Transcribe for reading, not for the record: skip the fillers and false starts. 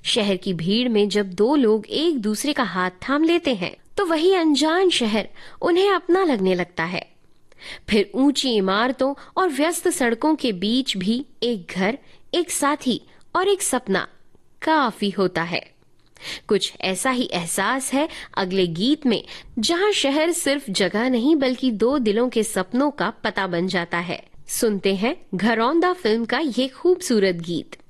शहर की भीड़ में जब दो लोग एक दूसरे का हाथ थाम लेते हैं तो वही अनजान शहर उन्हें अपना लगने लगता है। फिर ऊंची इमारतों और व्यस्त सड़कों के बीच भी एक घर, एक साथी और एक सपना काफी होता है। कुछ ऐसा ही एहसास है अगले गीत में, जहां शहर सिर्फ जगह नहीं बल्कि दो दिलों के सपनों का पता बन जाता है। सुनते हैं घरौंदा फिल्म का ये खूबसूरत गीत।